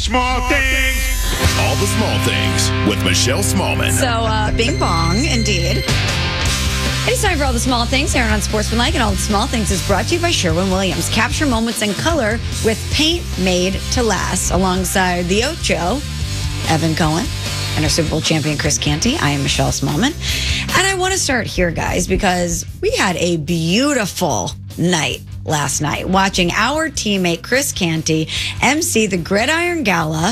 small things. All the small things with Michelle Smallman. So, bing bong, indeed. It's time for All the Small Things here on Sportsmanlike, and All the Small Things is brought to you by Sherwin-Williams. Capture moments in color with paint made to last. Alongside the Ocho, Evan Cohen, and our Super Bowl champion, Chris Canty. I am Michelle Smallman. And I want to start here, guys, because we had a beautiful night last night watching our teammate, Chris Canty, MC the Gridiron Gala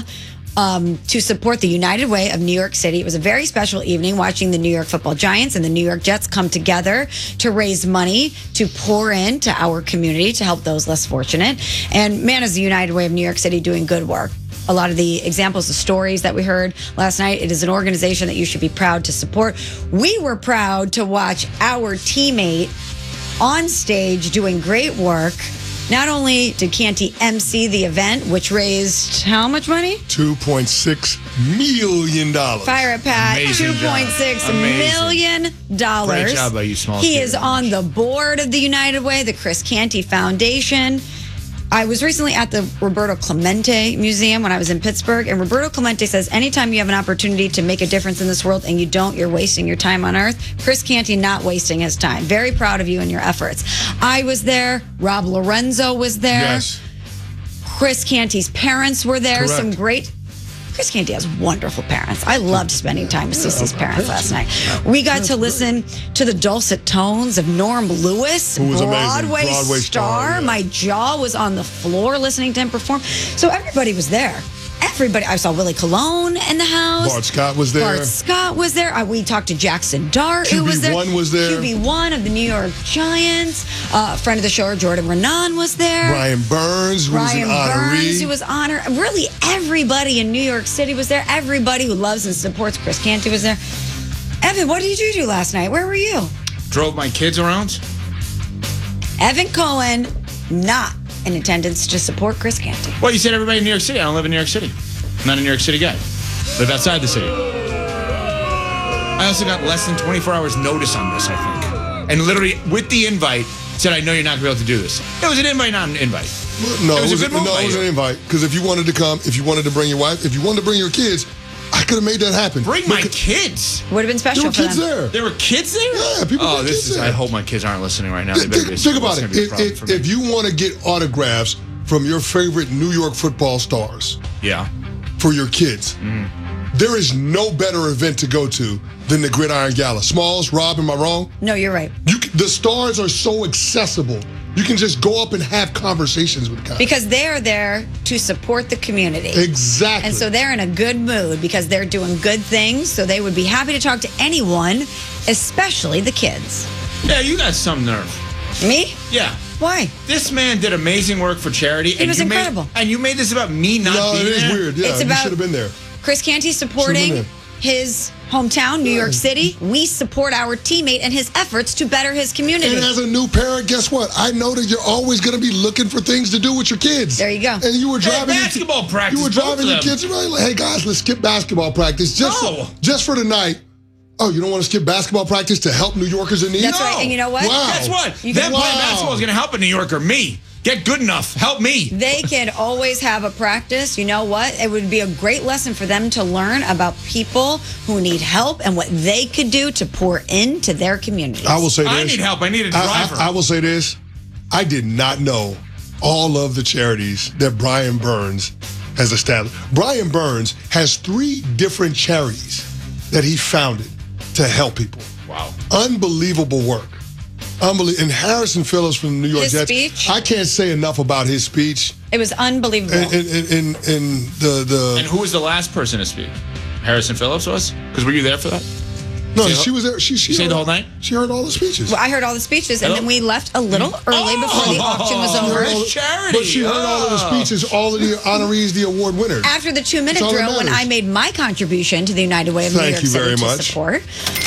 to support the United Way of New York City. It was a very special evening watching the New York Football Giants and the New York Jets come together to raise money to pour into our community to help those less fortunate. And man, is the United Way of New York City doing good work. A lot of the examples, the stories that we heard last night, it is an organization that you should be proud to support. We were proud to watch our teammate on stage doing great work. Not only did Canty MC the event, which raised how much money? $2.6 million. Fire at Pat, $2.6 million. Great job by you, small. He is on the board of the United Way, the Chris Canty Foundation. I was recently at the Roberto Clemente Museum when I was in Pittsburgh, and Roberto Clemente says anytime you have an opportunity to make a difference in this world and you don't, you're wasting your time on earth. Chris Canty not wasting his time. Very proud of you and your efforts. I was there. Rob Lorenzo was there. Yes. Chris Canty's parents were there. Correct. Some great... Chris Canty has wonderful parents. I loved spending time with Cece's parents last night. We got to listen to the dulcet tones of Norm Lewis, who was Broadway amazing. Broadway star. Yeah. My jaw was on the floor listening to him perform. So everybody was there. Everybody. I saw Willie Colon in the house. Bart Scott was there. Bart Scott was there. We talked to Jackson Dart, who was there. QB1 was there. QB1 of the New York Giants. Friend of the show, Jordan Renan was there. Brian Burns, who was an honoree. Who was honored. Really, everybody in New York City was there. Everybody who loves and supports Chris Canty was there. Evan, what did you do last night? Where were you? Drove my kids around. Evan Cohen, not in attendance to support Chris Canty. Well, you said everybody in New York City. I don't live in New York City. I'm not a New York City guy. Live outside the city. I also got less than 24 hours notice on this, I think. And literally, with the invite, said, I know you're not going to be able to do this. It was an invite, not an invite. No, it was a good move. No, it was an invite. Because if you wanted to come, if you wanted to bring your wife, if you wanted to bring your kids, I could have made that happen. Bring my kids. Would have been special There were for kids them. there. There were kids there? Yeah, people Oh, were this kids is. there. I hope my kids aren't listening right now. They better be. Think about It's it. gonna be a problem for me. If you want to get autographs from your favorite New York football stars Yeah. for your kids, there is no better event to go to than the Gridiron Gala. Smalls, Rob, am I wrong? No, you're right. The stars are so accessible. You can just go up and have conversations with guys. Because they're there to support the community. Exactly. And so they're in a good mood because they're doing good things. So they would be happy to talk to anyone, especially the kids. Yeah, you got some nerve. Me? Yeah. Why? This man did amazing work for charity. He was incredible. And you made this about me not No, being it is there? weird. Yeah, It's you about- should have been there. Chris Canty Should've supporting been his hometown, New York City. We support our teammate and his efforts to better his community. And as a new parent, guess what? I know that you're always going to be looking for things to do with your kids. There you go. And you were driving basketball practice, You were both driving of your them. kids around. Like, hey guys, let's skip basketball practice just for tonight. Oh, you don't want to skip basketball practice to help New Yorkers in need? That's right. And you know what? Wow. Guess what? You Them can- playing basketball is going to help a New Yorker. Me. Get good enough. Help me. They can always have a practice. You know what? It would be a great lesson for them to learn about people who need help and what they could do to pour into their communities. I will say this. I need help. I need a driver. I will say this. I did not know all of the charities that Brian Burns has established. Brian Burns has 3 different charities that he founded to help people. Wow. Unbelievable work. And Harrison Phillips from the New York His Jets. speech? I can't say enough about his speech. It was unbelievable. And the And who was the last person to speak? Harrison Phillips was? Because were you there for that? no, Say- she was there. She stayed heard- the whole night? She heard all the speeches. Well, I heard all the speeches, and Hello? then we left a little early before the auction was She heard over. all- It's charity. But she heard all of the speeches, all of the honorees, the award winners. After the 2-minute That's all that drill, when matters. I made my contribution to the United Way of New Thank York you City very to much. support,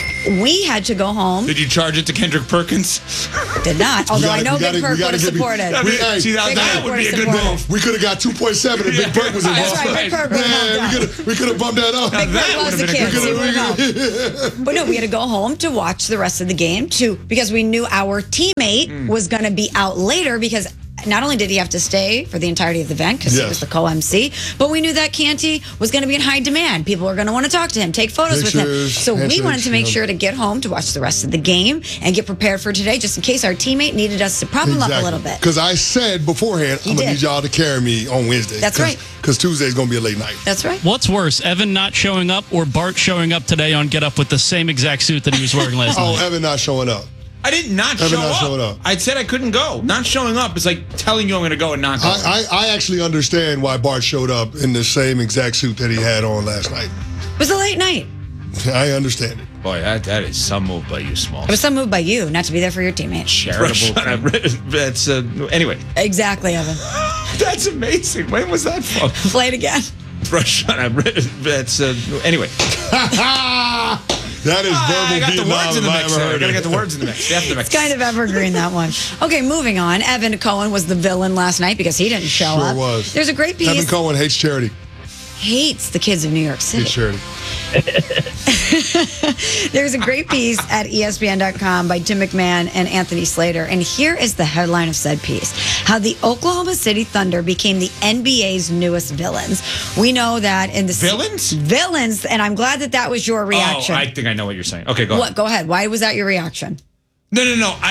we had to go home. Did you charge it to Kendrick Perkins? Did not, although I know we gotta- Big Perk we would gotta have give you- supported. I mean, Hey, see, Big that Perk would be a would've good supported. move. We could have got 2.7 if Big Perk was That's involved. That's right, Big Perk would have Man, helped out. we could have bumped that up. Big that Perk loves would've the been a kids. good He would've helped. But no, we had to go home to watch the rest of the game too, because we knew our teammate was going to be out later because not only did he have to stay for the entirety of the event because he was the co-MC, but we knew that Canty was going to be in high demand. People were going to want to talk to him, take photos with him. So we wanted to make sure to get home to watch the rest of the game and get prepared for today, just in case our teammate needed us to prop him up a little bit. Because I said beforehand, I'm going to need y'all to carry me on Wednesday. That's right. Because Tuesday's going to be a late night. That's right. What's worse, Evan not showing up or Bart showing up today on Get Up with the same exact suit that he was wearing last night? Oh, Evan not showing up. I did not show up. I said I couldn't go. Not showing up is like telling you I'm going to go and not go. I actually understand why Bart showed up in the same exact suit that he had on last night. It was a late night. I understand it. Boy, that is some move by you, Small. It was some move by you not to be there for your teammate. Charitable. That's anyway. Exactly, Evan. That's amazing. When was that from? Play it again. That's anyway. That is verbal I got Vietnam the words in the mix. I gotta it. get the words in the mix. It's kind of evergreen, that one. Okay, moving on. Evan Cohen was the villain last night because he didn't show up. Sure was. There's a great piece. Evan Cohen hates charity. Hates the kids of New York City. Hates charity. There's a great piece at ESPN.com by Tim McMahon and Anthony Slater. And here is the headline of said piece. How the Oklahoma City Thunder became the NBA's newest villains. We know that in the... Villains? Villains. And I'm glad that was your reaction. Oh, I think I know what you're saying. Okay, go ahead. Go ahead. Why was that your reaction? No.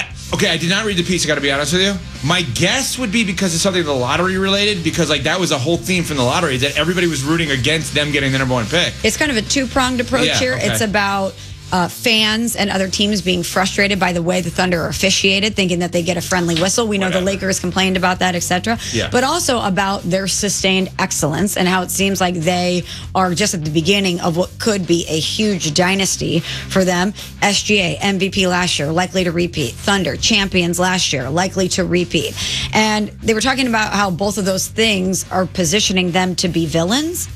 I did not read the piece. I got to be honest with you. My guess would be because it's something the lottery related, because like that was a whole theme from the lottery that everybody was rooting against them getting the number one pick. It's kind of a two-pronged approach here. Okay. It's about fans and other teams being frustrated by the way the Thunder are officiated, thinking that they get a friendly whistle. We know the Lakers complained about that, etc. Yeah. But also about their sustained excellence and how it seems like they are just at the beginning of what could be a huge dynasty for them. SGA, MVP last year, likely to repeat. Thunder, champions last year, likely to repeat. And they were talking about how both of those things are positioning them to be villains.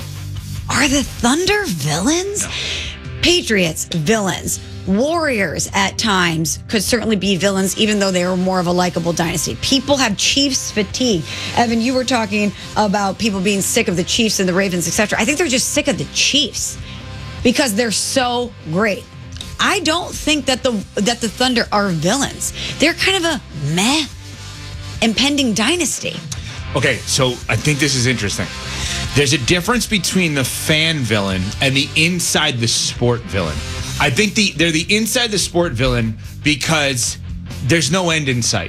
Are the Thunder villains? No. Patriots, villains. Warriors, at times, could certainly be villains, even though they are more of a likable dynasty. People have Chiefs fatigue. Evan, you were talking about people being sick of the Chiefs and the Ravens, etc. I think they're just sick of the Chiefs because they're so great. I don't think that the Thunder are villains. They're kind of a meh, impending dynasty. Okay, so I think this is interesting. There's a difference between the fan villain and the inside the sport villain. I think they're the inside the sport villain because there's no end in sight.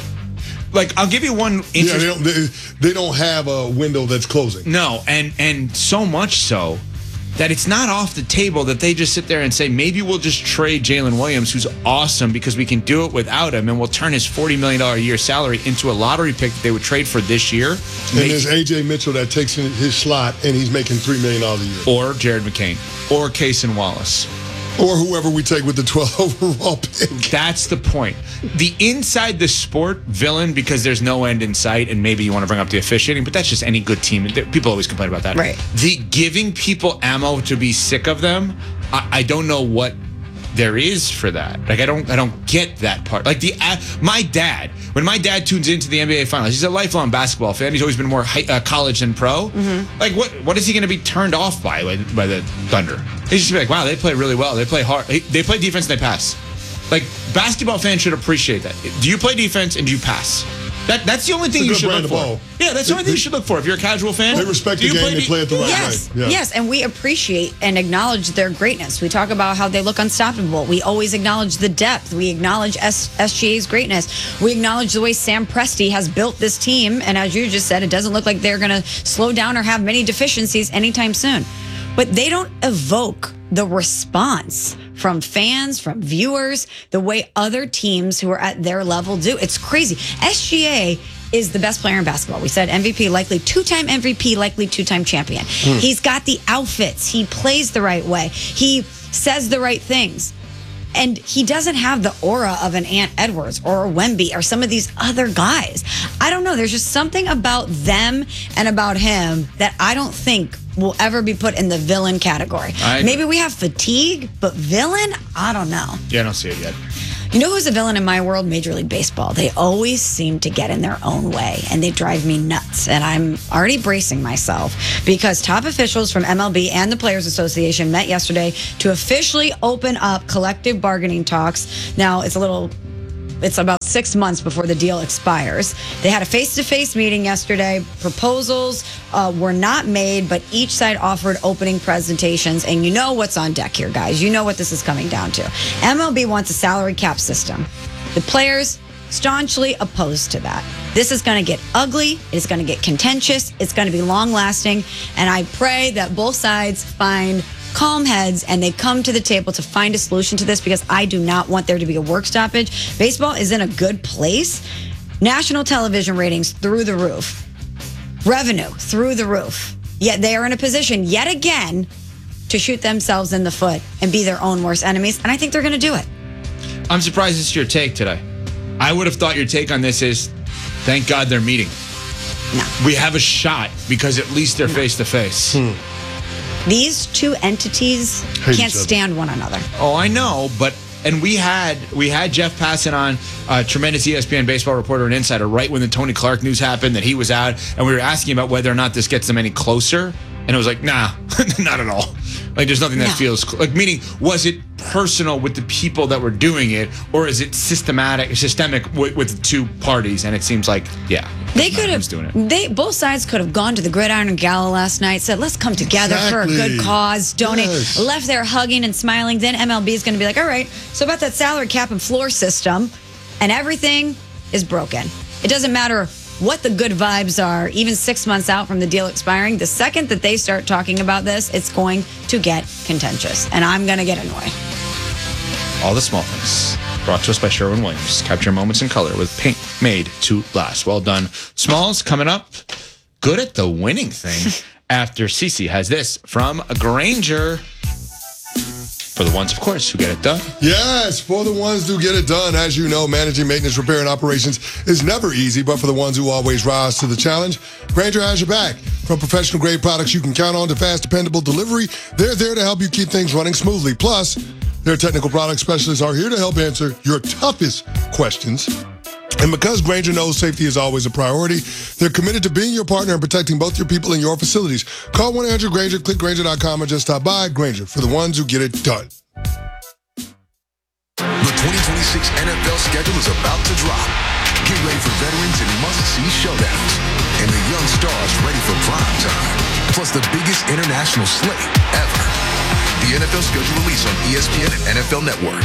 Like, I'll give you one interesting... Yeah, they don't have a window that's closing. No, and so much so that it's not off the table that they just sit there and say, maybe we'll just trade Jalen Williams, who's awesome, because we can do it without him, and we'll turn his $40 million a year salary into a lottery pick that they would trade for this year. And there's A.J. Mitchell that takes in his slot, and he's making $3 million a year. Or Jared McCain. Or Cason Wallace. Or whoever we take with the 12th overall pick. That's the point. The inside the sport villain, because there's no end in sight, and maybe you want to bring up the officiating, but that's just any good team. People always complain about that. Right. The giving people ammo to be sick of them, I don't know what there is for that. Like, I don't get that part. Like, my dad, when my dad tunes into the NBA Finals, he's a lifelong basketball fan. He's always been more college than pro. Mm-hmm. Like, what is he going to be turned off by the Thunder? He's just be like, wow, they play really well. They play hard. They play defense and they pass. Like, basketball fans should appreciate that. Do you play defense and do you pass? That's the only thing you should look for. Yeah, that's the only thing you should look for. If you're a casual fan, they respect the game. They play it the right way. Yes, and we appreciate and acknowledge their greatness. We talk about how they look unstoppable. We always acknowledge the depth. We acknowledge SGA's greatness. We acknowledge the way Sam Presti has built this team. And as you just said, it doesn't look like they're going to slow down or have many deficiencies anytime soon. But they don't evoke the response from fans, from viewers, the way other teams who are at their level do. It's crazy. SGA is the best player in basketball. We said MVP, likely two-time MVP, likely two-time champion. He's got the outfits. He plays the right way. He says the right things. And he doesn't have the aura of an Ant Edwards or a Wemby or some of these other guys. I don't know. There's just something about them and about him that I don't think will ever be put in the villain category. Maybe we have fatigue, but villain? I don't know. Yeah, I don't see it yet. You know who's a villain in my world? Major League Baseball. They always seem to get in their own way, and they drive me nuts. And I'm already bracing myself because top officials from MLB and the Players Association met yesterday to officially open up collective bargaining talks. Now, it's a little it's about 6 months before the deal expires. They had a face-to-face meeting yesterday. Proposals were not made, but each side offered opening presentations. And you know what's on deck here, guys. You know what this is coming down to. MLB wants a salary cap system. The players staunchly opposed to that. This is going to get ugly. It's going to get contentious. It's going to be long-lasting. And I pray that both sides find calm heads and they come to the table to find a solution to this, because I do not want there to be a work stoppage. Baseball is in a good place. National television ratings through the roof. Revenue through the roof. Yet they are in a position yet again to shoot themselves in the foot and be their own worst enemies. And I think they're going to do it. I'm surprised it's your take today. I would have thought your take on this is, thank God they're meeting. No. We have a shot because at least they're face to face. These two entities Hate can't each other. stand one another. Oh, I know, but we had Jeff Passan on, a tremendous ESPN baseball reporter and insider, right when the Tony Clark news happened that he was out, and we were asking about whether or not this gets them any closer, and it was like, nah, not at all. Like, there's nothing that No. feels like. Meaning, was it personal with the people that were doing it, or is it systemic with the two parties? And it seems like, yeah, They it's not could who's doing have. it. Both sides could have gone to the Gridiron Gala last night. Said, "Let's come together for a Exactly. good cause. Donate." Yes. Left there hugging and smiling. Then MLB is going to be like, "All right, so about that salary cap and floor system, and everything is broken. It doesn't matter what the good vibes are, even 6 months out from the deal expiring. The second that they start talking about this, it's going to get contentious, and I'm going to get annoyed." All the small things. Brought to us by Sherwin-Williams. Capture moments in color with paint made to last. Well done. Smalls coming up. Good at the winning thing. After Cece has this from a Granger. For the ones, of course, who get it done. Yes, for the ones who get it done. As you know, managing maintenance, repair, and operations is never easy, but for the ones who always rise to the challenge, Granger has your back. From professional-grade products you can count on to fast, dependable delivery, they're there to help you keep things running smoothly. Plus, their technical product specialists are here to help answer your toughest questions. And because Granger knows safety is always a priority, they're committed to being your partner and protecting both your people and your facilities. Call 1-800-GRANGER, click Granger.com, or just stop by. Granger, for the ones who get it done. The 2026 NFL schedule is about to drop. Get ready for veterans and must-see showdowns, and the young stars ready for prime time. Plus the biggest international slate ever. The NFL schedule release on ESPN and NFL Network.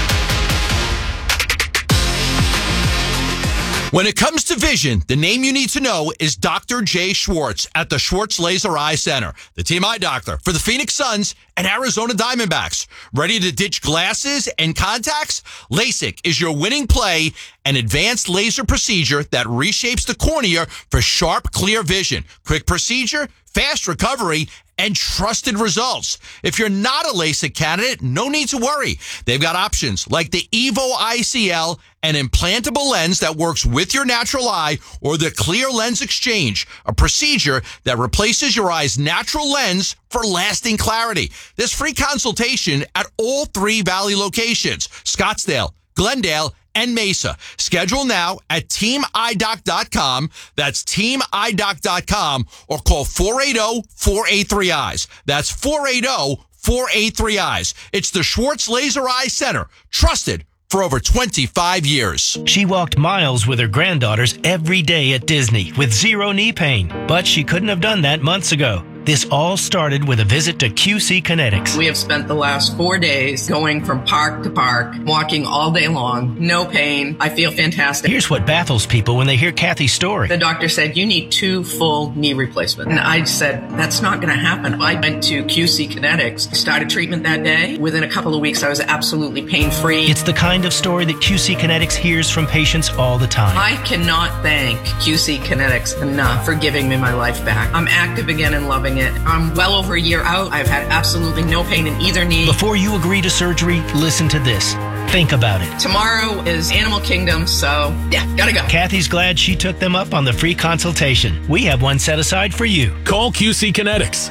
When it comes to vision, the name you need to know is Dr. Jay Schwartz at the Schwartz Laser Eye Center, the team eye doctor for the Phoenix Suns and Arizona Diamondbacks. Ready to ditch glasses and contacts? LASIK is your winning play, an advanced laser procedure that reshapes the cornea for sharp, clear vision. Quick procedure, fast recovery, and trusted results. If you're not a LASIK candidate, no need to worry. They've got options like the Evo ICL, an implantable lens that works with your natural eye, or the Clear Lens Exchange, a procedure that replaces your eye's natural lens for lasting clarity. There's free consultation at all 3 Valley locations, Scottsdale, Glendale, and Mesa. Schedule now at teamidoc.com. That's teamidoc.com, or call 480-483-EYES. That's 480-483-EYES. It's the Schwartz Laser Eye Center, trusted for over 25 years. She walked miles with her granddaughters every day at Disney with zero knee pain, but she couldn't have done that months ago. This all started with a visit to QC Kinetics. We have spent the last 4 days going from park to park, walking all day long, no pain. I feel fantastic. Here's what baffles people when they hear Kathy's story. The doctor said, you need 2 full knee replacements. And I said, that's not going to happen. I went to QC Kinetics, started treatment that day. Within a couple of weeks, I was absolutely pain-free. It's the kind of story that QC Kinetics hears from patients all the time. I cannot thank QC Kinetics enough for giving me my life back. I'm active again and loving it. I'm well over a year out. I've had absolutely no pain in either knee. Before you agree to surgery, listen to this. Think about it. Tomorrow is Animal Kingdom, so yeah, gotta go. Kathy's glad she took them up on the free consultation. We have one set aside for you. Call QC Kinetics,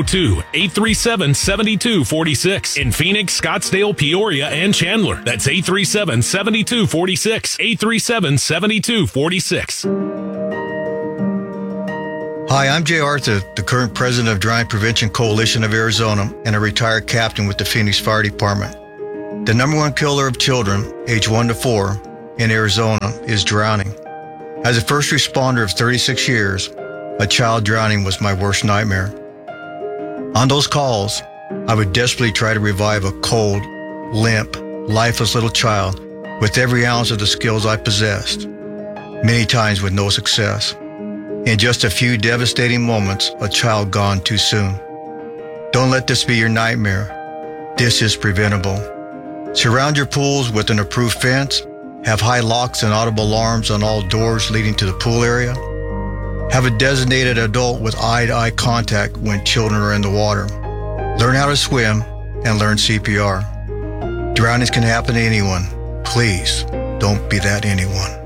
602-837-7246. In Phoenix, Scottsdale, Peoria, and Chandler. That's 837-7246. 837-7246. Hi, I'm Jay Arthur, the current president of Dry Prevention Coalition of Arizona and a retired captain with the Phoenix Fire Department. The #1 killer of children, age 1 to 4, in Arizona is drowning. As a first responder of 36 years, a child drowning was my worst nightmare. On those calls, I would desperately try to revive a cold, limp, lifeless little child with every ounce of the skills I possessed, many times with no success. In just a few devastating moments, a child gone too soon. Don't let this be your nightmare. This is preventable. Surround your pools with an approved fence. Have high locks and audible alarms on all doors leading to the pool area. Have a designated adult with eye-to-eye contact when children are in the water. Learn how to swim and learn CPR. Drownings can happen to anyone. Please don't be that anyone.